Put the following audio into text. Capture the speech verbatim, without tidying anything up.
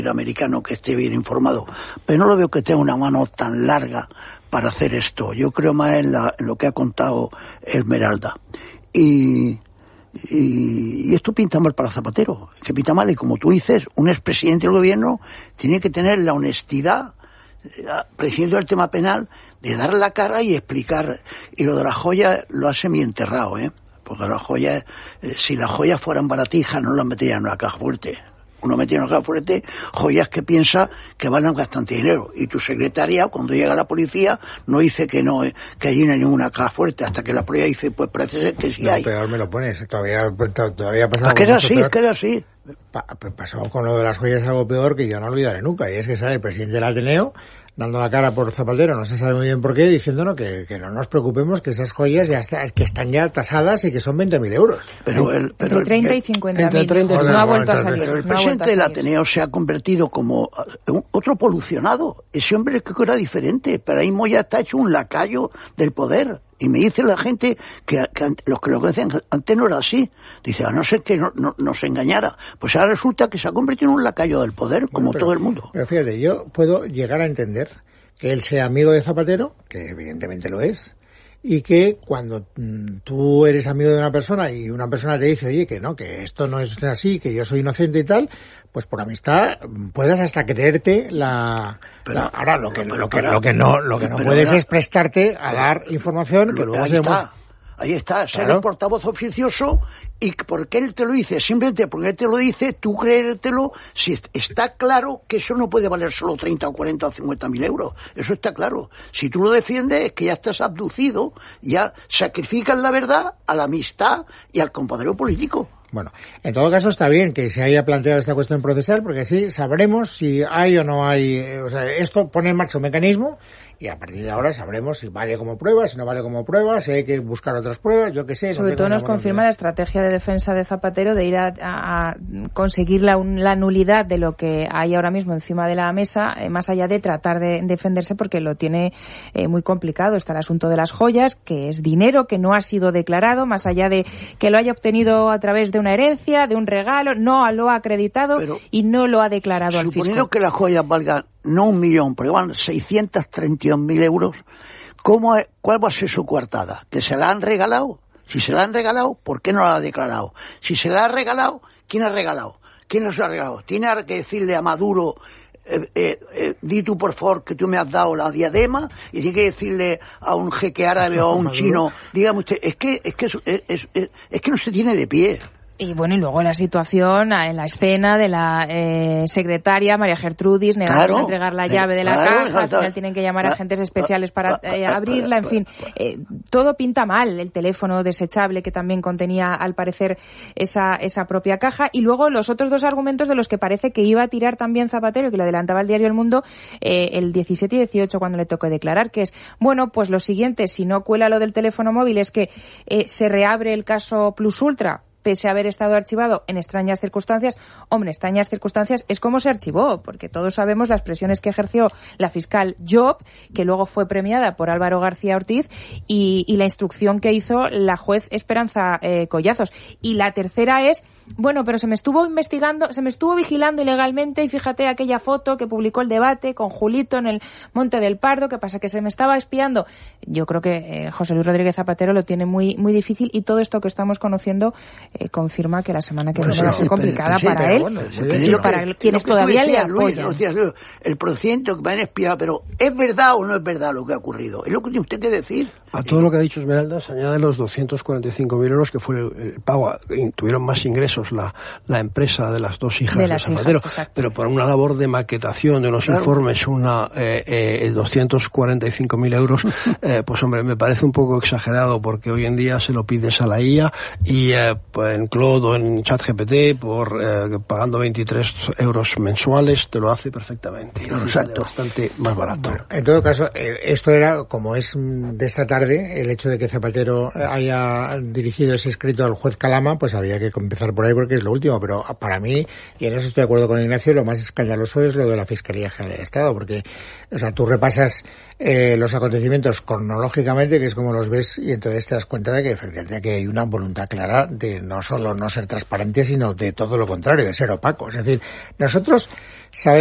americano que esté bien informado, pero no lo veo que tenga una mano tan larga para hacer esto. Yo creo más en, la, en lo que ha contado Esmeralda. Y, y, y esto pinta mal para Zapatero, que pinta mal, y como tú dices, un expresidente del gobierno tiene que tener la honestidad, presidiendo el tema penal, de dar la cara y explicar. Y lo de las joyas lo ha semienterrado, ¿eh? Porque las joyas, eh, si las joyas fueran baratijas, no las meterían en una caja fuerte. Uno metía en una caja fuerte joyas que piensa que valen bastante dinero. Y tu secretaria, cuando llega la policía, no dice que no, que allí no hay ninguna caja fuerte, hasta que la policía dice, pues parece ser que sí no, hay. Peor me lo pones, todavía, todavía pasado. Es que era así, es que era así. Pa, pasó con lo de las joyas algo peor que yo no olvidaré nunca, y es que sale el presidente del Ateneo dando la cara por Zapatero, no se sabe muy bien por qué, diciéndonos que, que no nos preocupemos, que esas joyas ya está, que están ya tasadas y que son veinte mil euros. Pero el, pero entre treinta y cincuenta mil, no, no ha vuelto a salir. Pero el no presidente del Ateneo se ha convertido como un, otro polucionado. Ese hombre creo que era diferente, pero ahí Moya está hecho un lacayo del poder. Y me dice la gente que, que los que lo decían antes no era así. Dice, a no ser que no, no, nos engañara. Pues ahora resulta que se ha convertido en un lacayo del poder, como bueno, pero, todo el mundo. Pero fíjate, yo puedo llegar a entender que él sea amigo de Zapatero, que evidentemente lo es, y que cuando mm, tú eres amigo de una persona y una persona te dice, oye, que no, que esto no es así, que yo soy inocente y tal, pues por amistad puedes hasta creerte la... Pero, la ahora lo que, lo, que, lo que no lo que no puedes ahora, es prestarte a dar información que luego ahí se está, ahí está, ser claro. El portavoz oficioso. ¿Y por qué él te lo dice? Simplemente porque él te lo dice, tú creértelo, si está claro que eso no puede valer solo treinta o cuarenta o cincuenta mil euros. Eso está claro. Si tú lo defiendes es que ya estás abducido, ya sacrificas la verdad a la amistad y al compadreo político. Bueno, en todo caso está bien que se haya planteado esta cuestión procesal, porque así sabremos si hay o no hay, o sea, esto pone en marcha un mecanismo y a partir de ahora sabremos si vale como prueba, si no vale como prueba, si hay que buscar otras pruebas, yo qué sé. Sobre no todo nos confirma la estrategia de defensa de Zapatero de ir a, a, a conseguir la, un, la nulidad de lo que hay ahora mismo encima de la mesa, eh, más allá de tratar de defenderse, porque lo tiene eh, muy complicado. Está el asunto de las joyas, que es dinero que no ha sido declarado, más allá de que lo haya obtenido a través de una herencia, de un regalo, no lo ha acreditado. Pero y no lo ha declarado al fisco. Suponiendo que las joyas valgan no un millón, pero van seiscientos treinta y dos mil euros, ¿cómo es, ¿cuál va a ser su coartada? ¿Que se la han regalado? Si se la han regalado, ¿por qué no la ha declarado? Si se la ha regalado, ¿quién ha regalado? ¿Quién no se la ha regalado? Tiene que decirle a Maduro, eh, eh, eh, di tú por favor que tú me has dado la diadema, y tiene que decirle a un jeque árabe o a un chino, dígame usted, es que, es que, es, es, es, es que no se tiene de pie. Y bueno, y luego la situación en la escena de la eh, secretaria María Gertrudis negándose claro, a entregar la llave de la claro, caja, al final tienen que llamar a agentes especiales para eh, abrirla, en fin, eh, todo pinta mal. El teléfono desechable que también contenía al parecer esa esa propia caja, y luego los otros dos argumentos de los que parece que iba a tirar también Zapatero, y que lo adelantaba el diario El Mundo eh, el diecisiete y dieciocho cuando le tocó declarar, que es, bueno, pues lo siguiente, si no cuela lo del teléfono móvil, es que eh, se reabre el caso Plus Ultra, pese a haber estado archivado en extrañas circunstancias. Hombre, extrañas circunstancias es como se archivó, porque todos sabemos las presiones que ejerció la fiscal Job, que luego fue premiada por Álvaro García Ortiz, y, y la instrucción que hizo la juez Esperanza eh, Collazos. Y la tercera es, bueno, pero se me estuvo investigando, se me estuvo vigilando ilegalmente, y fíjate aquella foto que publicó El Debate con Julito en el Monte del Pardo, que pasa que se me estaba espiando. Yo creo que eh, José Luis Rodríguez Zapatero lo tiene muy muy difícil, y todo esto que estamos conociendo eh, confirma que la semana que viene bueno, va a ser complicada sí, para él bueno, y para que, quienes todavía le apoyan. Luis, Luis, el procedimiento que me han espiado, pero ¿es verdad o no es verdad lo que ha ocurrido? Es lo que tiene usted que decir. A todo lo que ha dicho Esmeralda se añade los doscientos cuarenta y cinco mil euros que fue el, el pago, tuvieron más ingresos la, la empresa de las dos hijas de, de Zapatero, hijas, pero por una labor de maquetación de unos claro. informes, una eh, eh, doscientos cuarenta y cinco mil euros, eh, pues hombre, me parece un poco exagerado, porque hoy en día se lo pides a la I A y eh, pues en Claude o en ChatGPT por eh, pagando veintitrés euros mensuales te lo hace perfectamente. Exacto. Bastante más barato. Bueno, en todo caso, eh, esto era, como es de esta tarde, el hecho de que Zapatero haya dirigido ese escrito al juez Calama, pues había que empezar por por ahí porque es lo último, pero para mí, y en eso estoy de acuerdo con Ignacio, lo más escandaloso es lo de la Fiscalía General del Estado, porque, o sea, tú repasas eh, los acontecimientos cronológicamente, que es como los ves, y entonces te das cuenta de que efectivamente que hay una voluntad clara de no solo no ser transparente, sino de todo lo contrario, de ser opaco. Es decir, nosotros sabemos